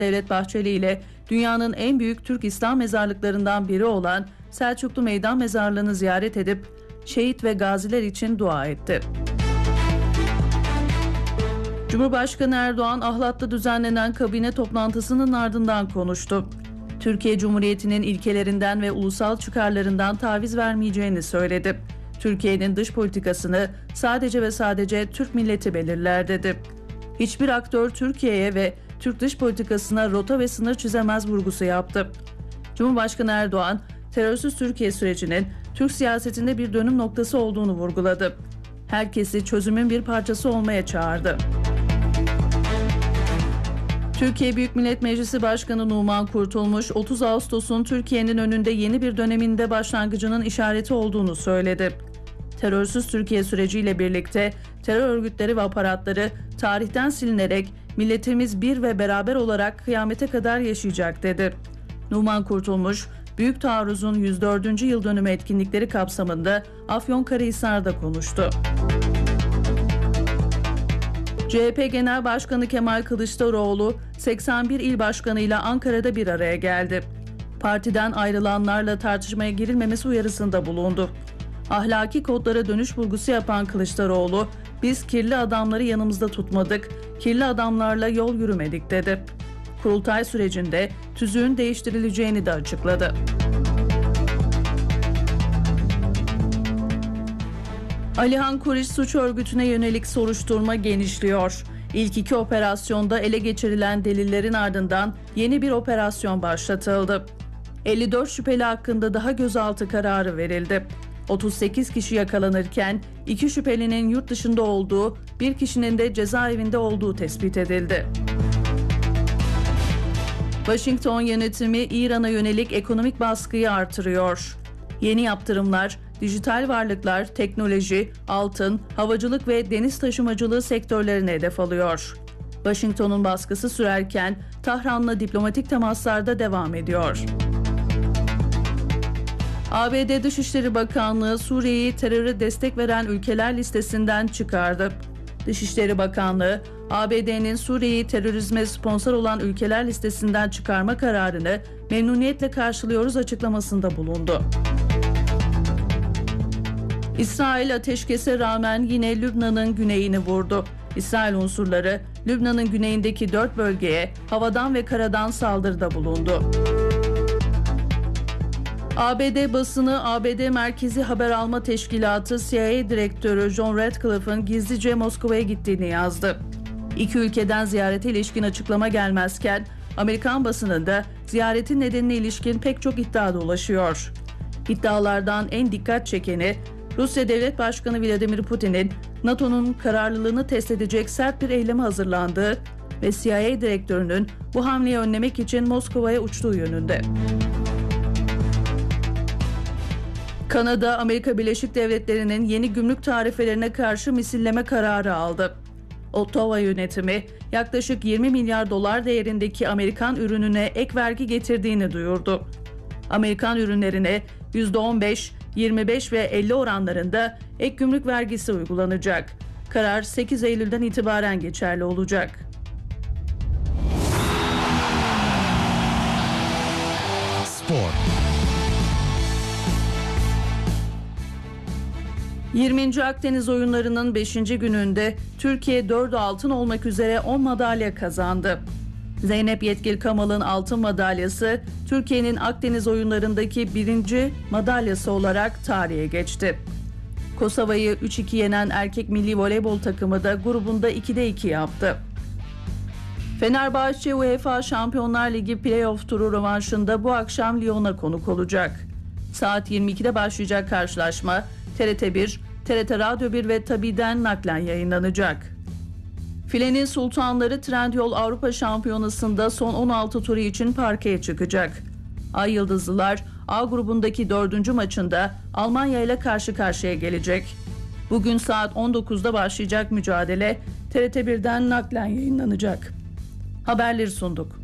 Devlet Bahçeli ile dünyanın en büyük Türk İslam mezarlıklarından biri olan Selçuklu Meydan Mezarlığı'nı ziyaret edip şehit ve gaziler için dua etti. Cumhurbaşkanı Erdoğan, Ahlat'ta düzenlenen kabine toplantısının ardından konuştu. Türkiye Cumhuriyeti'nin ilkelerinden ve ulusal çıkarlarından taviz vermeyeceğini söyledi. Türkiye'nin dış politikasını sadece ve sadece Türk milleti belirler dedi. Hiçbir aktör Türkiye'ye ve Türk dış politikasına rota ve sınır çizemez vurgusu yaptı. Cumhurbaşkanı Erdoğan, terörsüz Türkiye sürecinin Türk siyasetinde bir dönüm noktası olduğunu vurguladı. Herkesi çözümün bir parçası olmaya çağırdı. Türkiye Büyük Millet Meclisi Başkanı Numan Kurtulmuş, 30 Ağustos'un Türkiye'nin önünde yeni bir döneminde başlangıcının işareti olduğunu söyledi. Terörsüz Türkiye süreciyle birlikte terör örgütleri ve aparatları tarihten silinerek milletimiz bir ve beraber olarak kıyamete kadar yaşayacak dedi. Numan Kurtulmuş, Büyük Taarruz'un 104. yıl dönümü etkinlikleri kapsamında Afyonkarahisar'da konuştu. CHP Genel Başkanı Kemal Kılıçdaroğlu, 81 il başkanıyla Ankara'da bir araya geldi. Partiden ayrılanlarla tartışmaya girilmemesi uyarısında bulundu. Ahlaki kodlara dönüş vurgusu yapan Kılıçdaroğlu, "Biz kirli adamları yanımızda tutmadık, kirli adamlarla yol yürümedik." dedi. Kurultay sürecinde tüzüğün değiştirileceğini de açıkladı. Alihan Kuriş suç örgütüne yönelik soruşturma genişliyor. İlk 2 operasyonda ele geçirilen delillerin ardından yeni bir operasyon başlatıldı. 54 şüpheli hakkında daha gözaltı kararı verildi. 38 kişi yakalanırken 2 şüphelinin yurt dışında olduğu, 1 kişinin de cezaevinde olduğu tespit edildi. Washington yönetimi İran'a yönelik ekonomik baskıyı artırıyor. Yeni yaptırımlar, dijital varlıklar, teknoloji, altın, havacılık ve deniz taşımacılığı sektörlerine hedef alıyor. Washington'un baskısı sürerken Tahran'la diplomatik temaslarda devam ediyor. ABD Dışişleri Bakanlığı Suriye'yi teröre destek veren ülkeler listesinden çıkardı. Dışişleri Bakanlığı, ABD'nin Suriye'yi terörizme sponsor olan ülkeler listesinden çıkarma kararını memnuniyetle karşılıyoruz açıklamasında bulundu. İsrail ateşkese rağmen yine Lübnan'ın güneyini vurdu. İsrail unsurları Lübnan'ın güneyindeki 4 bölgeye havadan ve karadan saldırıda bulundu. ABD basını, ABD Merkezi Haber Alma Teşkilatı CIA Direktörü John Ratcliffe'ın gizlice Moskova'ya gittiğini yazdı. İki ülkeden ziyarete ilişkin açıklama gelmezken Amerikan basınında ziyaretin nedenine ilişkin pek çok iddia dolaşıyor. İddialardan en dikkat çekeni, Rusya Devlet Başkanı Vladimir Putin'in NATO'nun kararlılığını test edecek sert bir eyleme hazırlandığı ve CIA direktörünün bu hamleyi önlemek için Moskova'ya uçtuğu yönünde. Kanada, Amerika Birleşik Devletleri'nin yeni gümrük tarifelerine karşı misilleme kararı aldı. Ottawa yönetimi yaklaşık 20 milyar dolar değerindeki Amerikan ürününe ek vergi getirdiğini duyurdu. Amerikan ürünlerine %15, 25 ve 50 oranlarında ek gümrük vergisi uygulanacak. Karar 8 Eylül'den itibaren geçerli olacak. Spor. 20. Akdeniz Oyunları'nın 5. gününde Türkiye 4 altın olmak üzere 10 madalya kazandı. Zeynep Yetkil Kamal'ın altın madalyası Türkiye'nin Akdeniz Oyunları'ndaki 1. madalyası olarak tarihe geçti. Kosova'yı 3-2 yenen erkek milli voleybol takımı da grubunda 2'de 2 yaptı. Fenerbahçe UEFA Şampiyonlar Ligi Playoff turu rövanşında bu akşam Lyon'a konuk olacak. Saat 22'de başlayacak karşılaşma TRT 1, TRT Radyo 1 ve Tabi'den naklen yayınlanacak. Filenin Sultanları Trendyol Avrupa Şampiyonası'nda son 16 turu için parkeye çıkacak. Ay Yıldızlılar A grubundaki 4. maçında Almanya ile karşı karşıya gelecek. Bugün saat 19'da başlayacak mücadele TRT 1'den naklen yayınlanacak. Haberleri sunduk.